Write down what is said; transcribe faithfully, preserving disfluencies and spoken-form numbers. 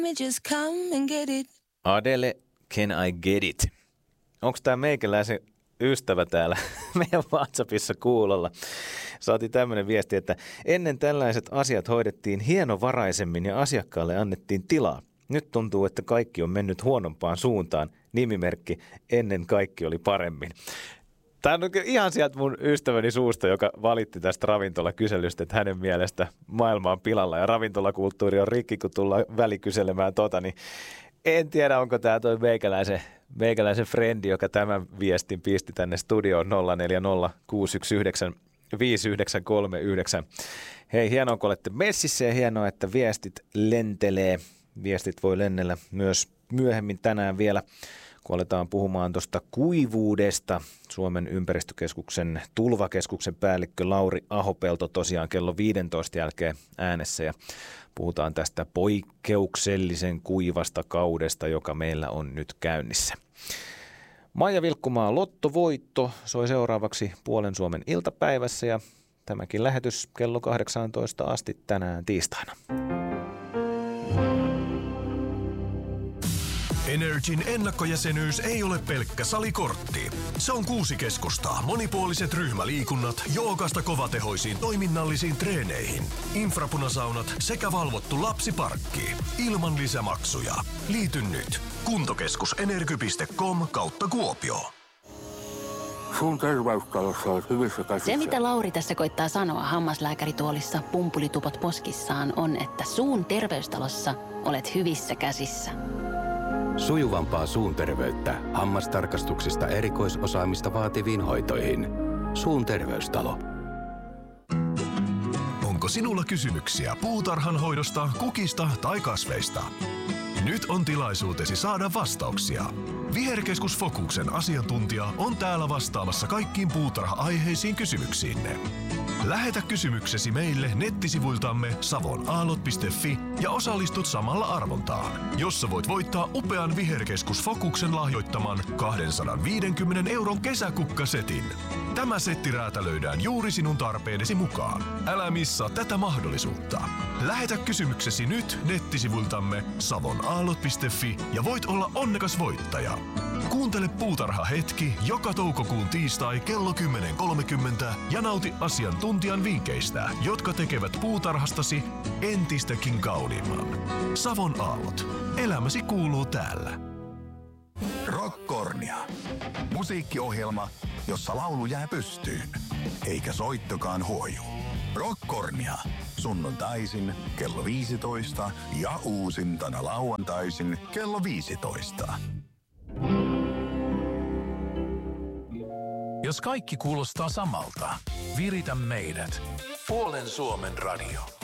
Just come and get it. Adele, Can I Get It? Onko tämä meikäläisen ystävä täällä meidän WhatsAppissa kuulolla? Saatiin tämmöinen viesti, että ennen tällaiset asiat hoidettiin hienovaraisemmin ja asiakkaalle annettiin tilaa. Nyt tuntuu, että kaikki on mennyt huonompaan suuntaan. Nimimerkki, ennen kaikki oli paremmin. Tämä on ihan sieltä mun ystäväni suusta, joka valitti tästä ravintolakyselystä, että hänen mielestä maailma on pilalla ja ravintolakulttuuri on rikki, kun tullaan välikyselemään tota, niin en tiedä, onko tämä toi meikäläisen, meikäläisen frendi, joka tämän viestin pisti tänne studioon nolla neljä nolla kuusi yksi yhdeksän viisi yhdeksän kolme yhdeksän. Hei, hienoa, kun olette messissä ja hienoa, että viestit lentelee. Viestit voi lennellä myös myöhemmin tänään vielä, kun aletaan puhumaan tuosta kuivuudesta. Suomen ympäristökeskuksen tulvakeskuksen päällikkö Lauri Ahopelto tosiaan kello viisitoista jälkeen äänessä ja puhutaan tästä poikkeuksellisen kuivasta kaudesta, joka meillä on nyt käynnissä. Maija Vilkkumaa lottovoitto soi seuraavaksi Puolen Suomen iltapäivässä ja tämäkin lähetys kello kahdeksantoista asti tänään tiistaina. Energin ennakkojäsenyys ei ole pelkkä salikortti. Se on kuusi keskustaa, monipuoliset ryhmäliikunnat, joogasta kovatehoisiin toiminnallisiin treeneihin, infrapunasaunat sekä valvottu lapsiparkki. Ilman lisämaksuja. Liity nyt. Kuntokeskusenergy piste com kautta Kuopio. Suun terveystalossa olet hyvissä käsissä. Se, mitä Lauri tässä koittaa sanoa hammaslääkärituolissa pumpulitupot poskissaan, on, että suun terveystalossa olet hyvissä käsissä. Sujuvampaa suun terveyttä hammastarkastuksista erikoisosaamista vaativiin hoitoihin. Suun terveystalo. Onko sinulla kysymyksiä puutarhan hoidosta, kukista tai kasveista? Nyt on tilaisuutesi saada vastauksia. Viherkeskus Fokuksen asiantuntija on täällä vastaamassa kaikkiin puutarha-aiheisiin kysymyksiinne. Lähetä kysymyksesi meille nettisivuiltamme savonaalot piste fi ja osallistut samalla arvontaan, jossa voit voittaa upean Viherkeskus Fokuksen lahjoittaman kaksisataaviisikymmentä euron kesäkukkasetin. Tämä setti räätälöidään juuri sinun tarpeidesi mukaan. Älä missaa tätä mahdollisuutta. Lähetä kysymyksesi nyt nettisivuiltamme savonaalot piste fi ja voit olla onnekas voittaja. Kuuntele Puutarha hetki joka toukokuun tiistai kello kymmenen kolmekymmentä ja nauti asiantuntijan vinkkeistä, jotka tekevät puutarhastasi entistäkin kauniimman. Savon aallot. Elämäsi kuuluu täällä. Rockkornia. Musiikkiohjelma, jossa laulu jää pystyyn, eikä soittokaan huoju. Rockkornia. Sunnuntaisin kello viisitoista ja uusintana lauantaisin kello viisitoista. Jos kaikki kuulostaa samalta, viritä meidät. Puolen Suomen radio.